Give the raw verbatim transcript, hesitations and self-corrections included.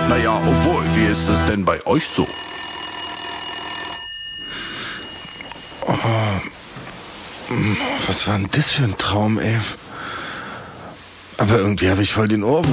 Naja, obwohl, wie ist es denn bei euch so? Oh, was war denn das für ein Traum, ey? Aber irgendwie habe ich voll den Ohrwurm.